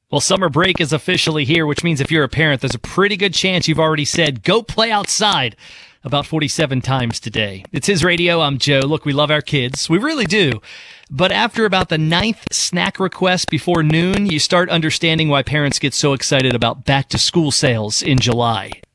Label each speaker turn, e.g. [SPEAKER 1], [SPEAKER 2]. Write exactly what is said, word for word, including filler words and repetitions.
[SPEAKER 1] Well, summer break is officially here, which means if you're a parent, there's a pretty good chance you've already said, go play outside about forty-seven times today. It's His Radio. I'm Joe. Look, we love our kids. We really do. But after about the ninth snack request before noon, you start understanding why parents get so excited about back-to-school sales in July.